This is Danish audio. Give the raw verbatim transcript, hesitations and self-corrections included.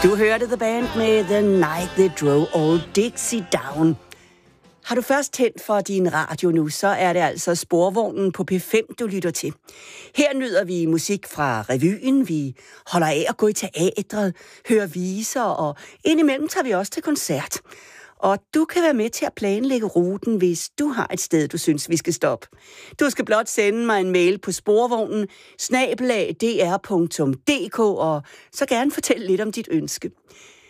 Du hørte The Band med The Night They Drove Old Dixie Down. Har du først tændt for din radio nu, så er det altså Sporvognen på P fem, du lytter til. Her nyder vi musik fra revyen, vi holder af at gå i teatret, hører viser, og indimellem tager vi også til koncert. Og du kan være med til at planlægge ruten, hvis du har et sted, du synes, vi skal stoppe. Du skal blot sende mig en mail på sporvognen snabel-a d r punktum d k og så gerne fortælle lidt om dit ønske.